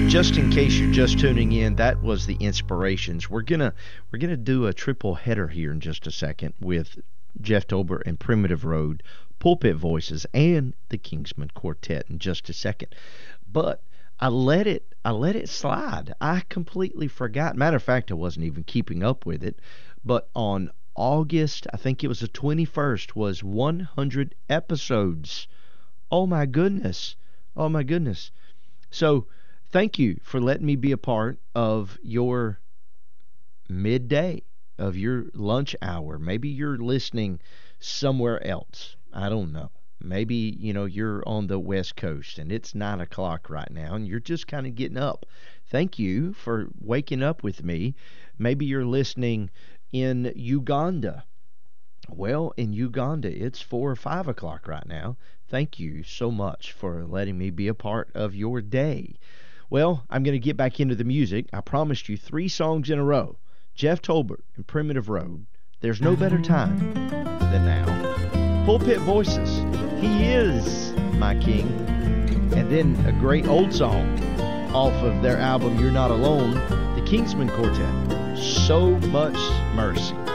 Just in case you're just tuning in, that was the Inspirations. We're gonna do a triple header here in just a second with Jeff Tolbert and Primitive Road, Pulpit Voices, and the Kingsmen Quartet in just a second. But I let it slide. I completely forgot. Matter of fact, I wasn't even keeping up with it. But on August, I think it was the 21st, was 100 episodes. Oh my goodness. Oh my goodness. So thank you for letting me be a part of your midday, of your lunch hour. Maybe you're listening somewhere else. I don't know. Maybe, you're on the West Coast and it's 9 o'clock right now and you're just kind of getting up. Thank you for waking up with me. Maybe you're listening in Uganda. Well, in Uganda, it's 4 or 5 o'clock right now. Thank you so much for letting me be a part of your day. Well, I'm going to get back into the music. I promised you 3 songs in a row. Jeff Tolbert and Primitive Road. There's no better time than now. Pulpit Voices. He is my king. And then a great old song off of their album You're Not Alone, the Kingsmen Quartet. So Much Mercy.